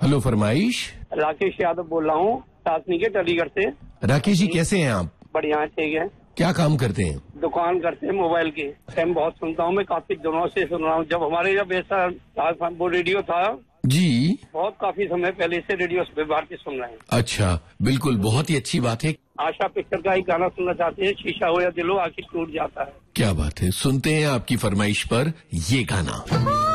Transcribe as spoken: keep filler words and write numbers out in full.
Hello, फरमाइश। राकेश यादव बोल रहा हूँ, सासनी के अलीगढ़ से। राकेश जी, कैसे हैं आप? बढ़िया, ठीक है। क्या काम करते हैं? दुकान करते हैं मोबाइल की। मैं बहुत सुनता हूँ, मैं काफी दिनों से सुन रहा हूँ। जब हमारे जब ऐसा वो रेडियो था जी, बहुत काफी समय पहले से रेडियो भारती सुन रहे हैं। अच्छा, बिल्कुल, बहुत ही अच्छी बात है। आशा पिक्चर का ही गाना सुनना चाहते हैं, शीशा हो या दिलो आखिर टूट जाता है। क्या बात है, सुनते हैं आपकी फरमाइश पर ये गाना।